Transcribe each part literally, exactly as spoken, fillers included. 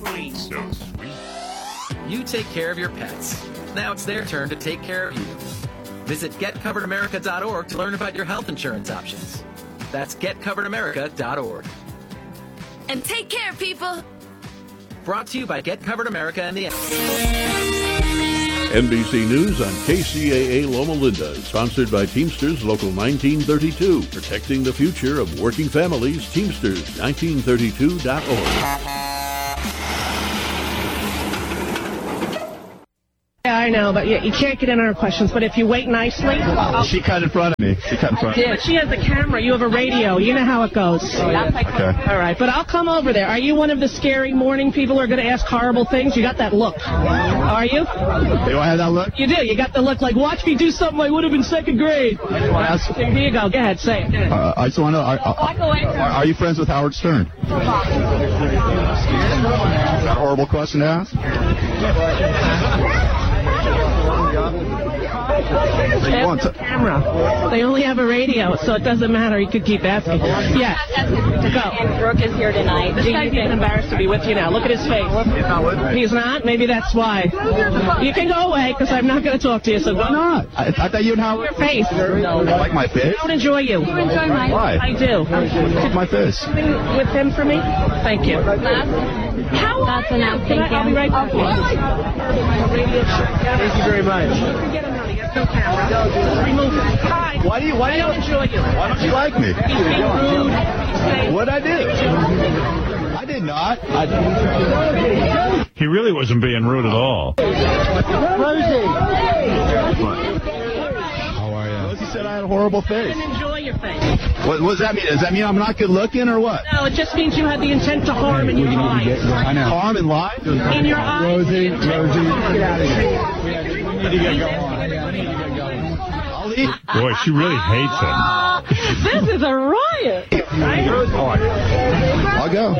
sweet. So sweet. You take care of your pets. Now it's their turn to take care of you. Visit get covered america dot org to learn about your health insurance options. That's get covered america dot org. And take care, people. Brought to you by Get Covered America and the N B C News on K C A A Loma Linda, sponsored by Teamsters Local nineteen thirty-two, protecting the future of working families. Teamsters nineteen thirty-two dot org. Yeah, I know, but you, you can't get in on her questions. But if you wait nicely... She cut in front of me. She cut in front of me. But she has the camera. You have a radio. You know how it goes. Okay. All right, but I'll come over there. Are you one of the scary morning people who are going to ask horrible things? You got that look. Are you? Do I have that look? You do. You got the look like, watch me do something I would have in second grade. Ask, Here you go. Go ahead. Say it. uh, I just want to know, are, are, are you friends with Howard Stern? Is that a horrible question to ask? They want to... camera. They only have a radio, so it doesn't matter. You could keep asking. Yes. Go. And Brooke is here tonight. This guy's even embarrassed to be with you now. Look at his face. He's not with me. He's not? Maybe that's why. You can go away, because I'm not going to talk to you, so go. Why not? I, I thought you and Howard... Your face. You like my face? I don't enjoy you. You enjoy mine. Why? I do. Look my face. With him for me? Thank you. How That's enough. Thank you. I'll be right back. Thank you very much. Forget him now. He has no camera. Remove him. Hi. Why do you... Why I don't enjoy you. Why don't you like me? He's being rude. He's What'd I do? I did not. I... He really wasn't being rude at all. Rosie. How are you? Rosie said I had a horrible face. I didn't enjoy your face. What, what does that mean? Does that mean I'm not good looking or what? No, it just means you had the intent to harm in your eyes. I know. Harm and lie? In your eyes. Rosie, Rosie, get out of here. We need to get going. I'll leave. Boy, she really hates him. This is a riot. Right? I'll go.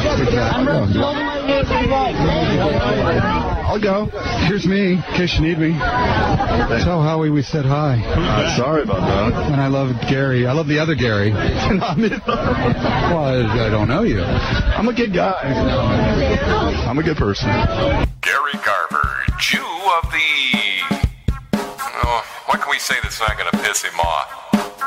I'll go. Here's me, in case you need me. Tell Howie we said hi. Uh, sorry about that. And I love Gary. I love the other Gary. Well, I, I don't know you. I'm a good guy. I'm a good person. Gary Garver, Jew of the... Oh, what can we say that's not going to piss him off?